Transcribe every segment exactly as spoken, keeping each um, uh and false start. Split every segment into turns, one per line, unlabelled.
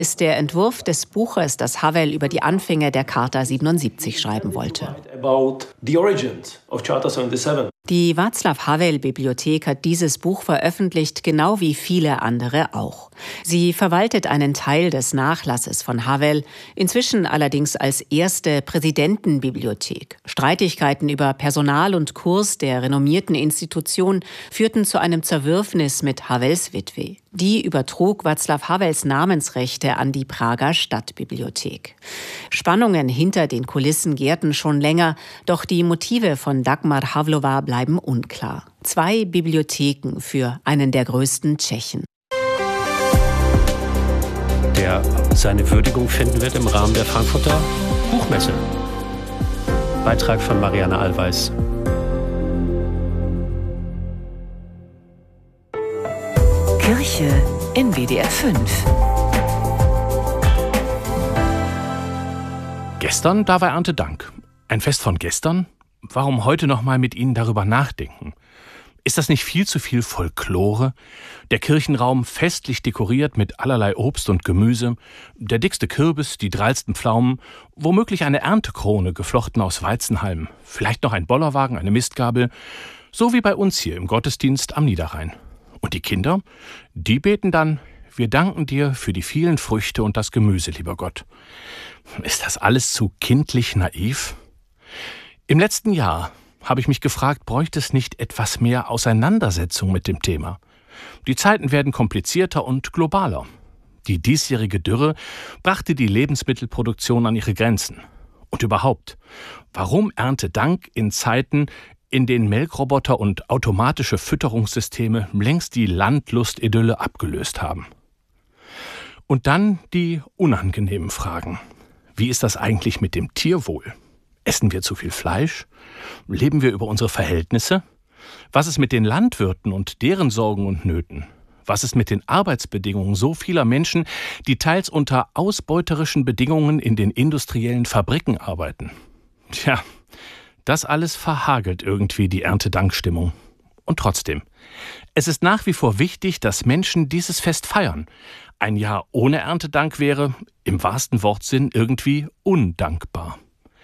ist der Entwurf des Buches, das Havel über die Anfänge der Charta siebenundsiebzig schreiben wollte. Die Václav-Havel-Bibliothek hat dieses Buch veröffentlicht, genau wie viele andere auch. Sie verwaltet einen Teil des Nachlasses von Havel, inzwischen allerdings als erste Präsidentenbibliothek. Streitigkeiten über Personal und Kurs der renommierten Institution führten zu einem Zerwürfnis mit Havels Witwe. Die übertrug Václav Havels Namensrechte an die Prager Stadtbibliothek. Spannungen hinter den Kulissen gärten schon länger, doch die Motive von Dagmar Havlova bleiben unklar. Zwei Bibliotheken für einen der größten Tschechen.
Der seine Würdigung finden wird im Rahmen der Frankfurter Buchmesse. Beitrag von Marianne Allweis.
Kirche in W D R fünf.
Gestern, da war Erntedank. Ein Fest von gestern? Warum heute noch mal mit Ihnen darüber nachdenken? Ist das nicht viel zu viel Folklore? Der Kirchenraum festlich dekoriert mit allerlei Obst und Gemüse, der dickste Kürbis, die dreisten Pflaumen, womöglich eine Erntekrone geflochten aus Weizenhalmen, vielleicht noch ein Bollerwagen, eine Mistgabel, so wie bei uns hier im Gottesdienst am Niederrhein. Und die Kinder? Die beten dann: Wir danken dir für die vielen Früchte und das Gemüse, lieber Gott. Ist das alles zu kindlich naiv? Im letzten Jahr habe ich mich gefragt, bräuchte es nicht etwas mehr Auseinandersetzung mit dem Thema? Die Zeiten werden komplizierter und globaler. Die diesjährige Dürre brachte die Lebensmittelproduktion an ihre Grenzen. Und überhaupt, warum Erntedank in Zeiten, in denen Melkroboter und automatische Fütterungssysteme längst die Landlustidylle abgelöst haben? Und dann die unangenehmen Fragen. Wie ist das eigentlich mit dem Tierwohl? Essen wir zu viel Fleisch? Leben wir über unsere Verhältnisse? Was ist mit den Landwirten und deren Sorgen und Nöten? Was ist mit den Arbeitsbedingungen so vieler Menschen, die teils unter ausbeuterischen Bedingungen in den industriellen Fabriken arbeiten? Tja, das alles verhagelt irgendwie die Erntedankstimmung. Und trotzdem, es ist nach wie vor wichtig, dass Menschen dieses Fest feiern. Ein Jahr ohne Erntedank wäre, im wahrsten Wortsinn, irgendwie undankbar.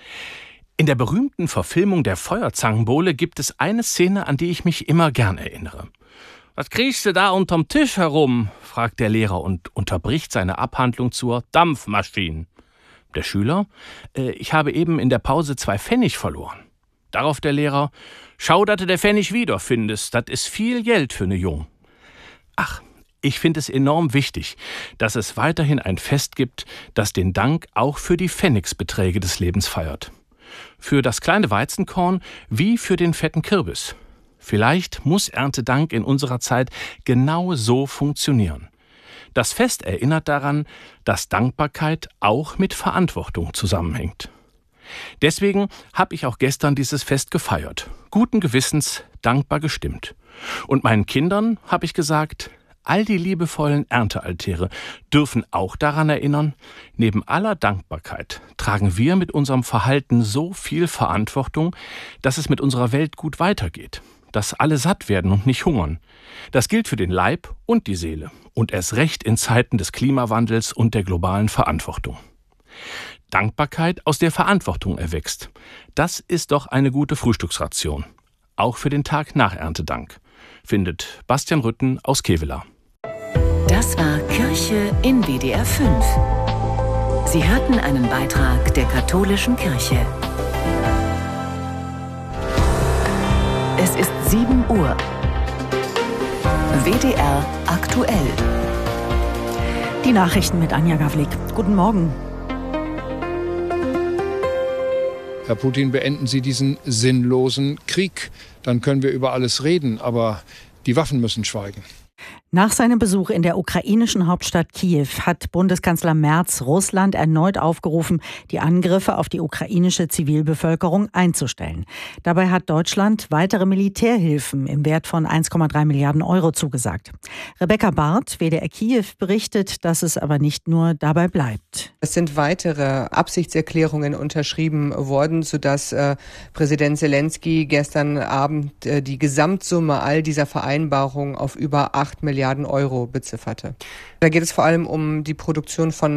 In der berühmten Verfilmung der Feuerzangenbowle gibt es eine Szene, an die ich mich immer gern erinnere. »Was kriegst du da unterm Tisch herum?« fragt der Lehrer und unterbricht seine Abhandlung zur Dampfmaschine. Der Schüler: äh, »Ich habe eben in der Pause zwei Pfennig verloren.« Darauf der Lehrer: »Schau, dass du der Pfennig wiederfindest, das ist viel Geld für ne Jung.« Ach, ich finde es enorm wichtig, dass es weiterhin ein Fest gibt, das den Dank auch für die Pfennigsbeträge des Lebens feiert. Für das kleine Weizenkorn wie für den fetten Kürbis. Vielleicht muss Erntedank in unserer Zeit genau so funktionieren. Das Fest erinnert daran, dass Dankbarkeit auch mit Verantwortung zusammenhängt. Deswegen habe ich auch gestern dieses Fest gefeiert, guten Gewissens, dankbar gestimmt. Und meinen Kindern habe ich gesagt: All die liebevollen Erntealtäre dürfen auch daran erinnern, neben aller Dankbarkeit tragen wir mit unserem Verhalten so viel Verantwortung, dass es mit unserer Welt gut weitergeht, dass alle satt werden und nicht hungern. Das gilt für den Leib und die Seele und erst recht in Zeiten des Klimawandels und der globalen Verantwortung. Dankbarkeit aus der Verantwortung erwächst. Das ist doch eine gute Frühstücksration. Auch für den Tag nach Erntedank, findet Bastian Rütten aus Kevelaer.
Das war Kirche in W D R fünf. Sie hörten einen Beitrag der katholischen Kirche. Es ist sieben Uhr. W D R aktuell.
Die Nachrichten mit Anja Gawlik. Guten Morgen.
Herr Putin, beenden Sie diesen sinnlosen Krieg. Dann können wir über alles reden, aber die Waffen müssen schweigen.
Nach seinem Besuch in der ukrainischen Hauptstadt Kiew hat Bundeskanzler Merz Russland erneut aufgerufen, die Angriffe auf die ukrainische Zivilbevölkerung einzustellen. Dabei hat Deutschland weitere Militärhilfen im Wert von eins Komma drei Milliarden Euro zugesagt. Rebecca Barth, W D R Kiew, berichtet, dass es aber nicht nur dabei bleibt.
Es sind weitere Absichtserklärungen unterschrieben worden, sodass äh, Präsident Zelensky gestern Abend äh, die Gesamtsumme all dieser Vereinbarungen auf über acht Milliarden Milliarden Euro bezifferte. Da geht es vor allem um die Produktion von